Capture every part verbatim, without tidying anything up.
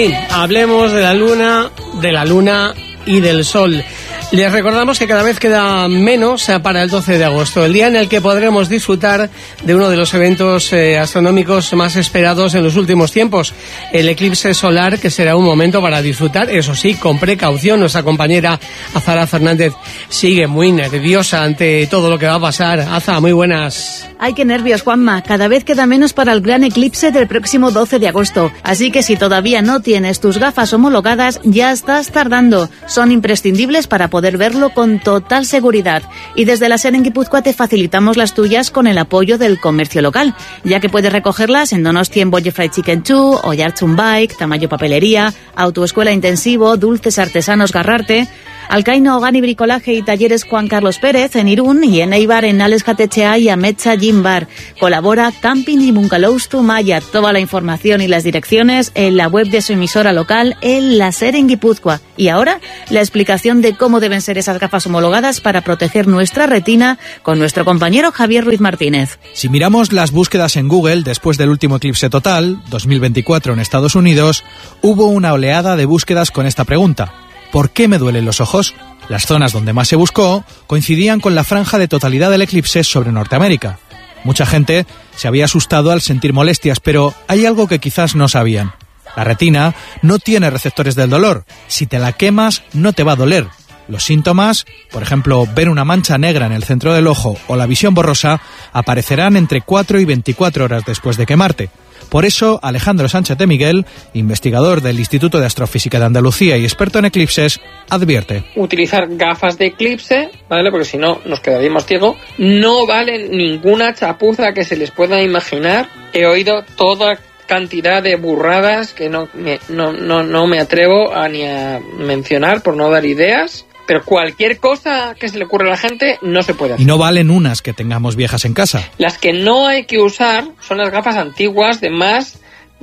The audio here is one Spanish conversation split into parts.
Hablemos de la luna, de la luna y del sol. Les recordamos que cada vez queda menos para el doce de agosto, el día en el que podremos disfrutar de uno de los eventos eh, astronómicos más esperados en los últimos tiempos, el eclipse solar, que será un momento para disfrutar, eso sí, con precaución. Nuestra compañera Azahara Fernández sigue muy nerviosa ante todo lo que va a pasar. Aza, muy buenas. Ay, qué nervios, Juanma. Cada vez queda menos para el gran eclipse del próximo doce de agosto. Así que si todavía no tienes tus gafas homologadas, ya estás tardando. Son imprescindibles para poder poder verlo con total seguridad. Y desde la SER en Guipúzcoa te facilitamos las tuyas con el apoyo del comercio local, ya que puedes recogerlas en Donosti en Bolle Fried Chicken two, Oiartzun Bike, Tamayo Papelería, Autoescuela Intensivo, Dulces Artesanos Garrarte, Alcaino Hogar y Bricolaje y Talleres Juan Carlos Pérez en Irún, y en Eibar en Ales Catechea y Ametsa Gym Bar. Colabora Camping y Bungalows Maya. Toda la información y las direcciones en la web de su emisora local, en la SER en Guipúzcoa. Y ahora, la explicación de cómo deben ser esas gafas homologadas para proteger nuestra retina con nuestro compañero Javier Ruiz Martínez. Si miramos las búsquedas en Google después del último eclipse total, dos mil veinticuatro en Estados Unidos, hubo una oleada de búsquedas con esta pregunta: ¿por qué me duelen los ojos? Las zonas donde más se buscó coincidían con la franja de totalidad del eclipse sobre Norteamérica. Mucha gente se había asustado al sentir molestias, pero hay algo que quizás no sabían. La retina no tiene receptores del dolor. Si te la quemas, no te va a doler. Los síntomas, por ejemplo, ver una mancha negra en el centro del ojo o la visión borrosa, aparecerán entre cuatro y veinticuatro horas después de quemarte. Por eso, Alejandro Sánchez de Miguel, investigador del Instituto de Astrofísica de Andalucía y experto en eclipses, advierte: utilizar gafas de eclipse, ¿vale? Porque si no nos quedaríamos ciegos. No vale ninguna chapuza que se les pueda imaginar. He oído toda cantidad de burradas que no me, no, no, no me atrevo a ni a mencionar por no dar ideas. Pero cualquier cosa que se le ocurra a la gente no se puede hacer. Y no valen unas que tengamos viejas en casa. Las que no hay que usar son las gafas antiguas de más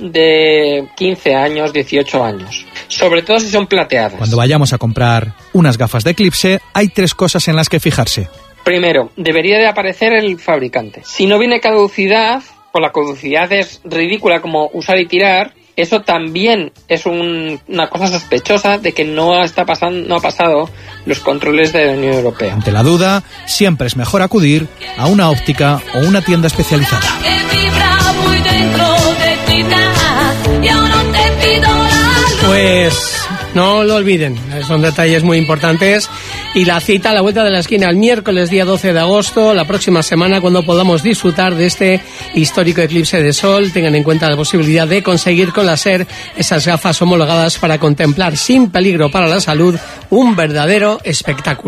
de quince años, dieciocho años. Sobre todo si son plateadas. Cuando vayamos a comprar unas gafas de eclipse, hay tres cosas en las que fijarse. Primero, debería de aparecer el fabricante. Si no viene caducidad, o la caducidad es ridícula como usar y tirar, eso también es un, una cosa sospechosa de que no está pasando, no ha pasado los controles de la Unión Europea. Ante la duda, siempre es mejor acudir a una óptica o una tienda especializada. Pues no lo olviden, son detalles muy importantes. Y la cita a la vuelta de la esquina el miércoles día doce de agosto, la próxima semana, cuando podamos disfrutar de este histórico eclipse de sol. Tengan en cuenta la posibilidad de conseguir con la SER esas gafas homologadas para contemplar sin peligro para la salud un verdadero espectáculo.